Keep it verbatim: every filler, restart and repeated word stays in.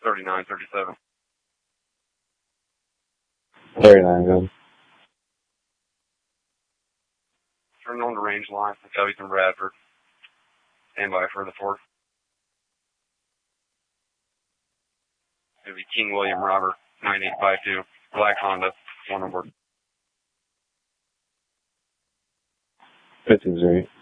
thirty-nine thirty-seven. thirty-nine, good. Turn on the range line for Covington Bradford. Stand by for the fourth. It'll be King William Robert, nine eight five two, Black Honda, one over. fifty-three.